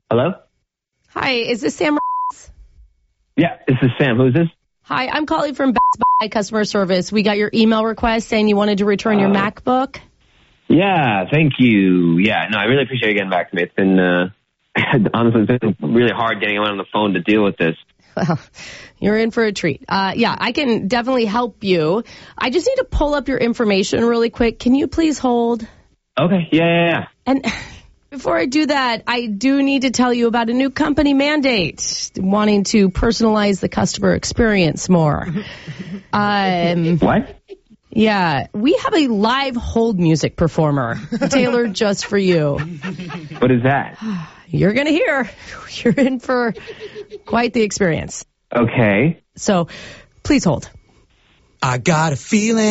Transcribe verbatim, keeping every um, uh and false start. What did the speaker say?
Hello? Hi, is this Sam? Yeah, this is Sam. Who's this? Hi, I'm calling from Best Buy customer service. We got your email request saying you wanted to return your Uh, MacBook. Yeah, thank you. Yeah, no, I really appreciate you getting back to me. It's been, uh, honestly, it's been really hard getting anyone on the phone to deal with this. Well, you're in for a treat. Uh, yeah, I can definitely help you. I just need to pull up your information really quick. Can you please hold? Okay, yeah, yeah, yeah. And before I do that, I do need to tell you about a new company mandate, wanting to personalize the customer experience more. Um, What? yeah, we have a live hold music performer tailored just for you. What is that? You're going to hear. You're in for quite the experience. Okay. So please hold. I got a feeling.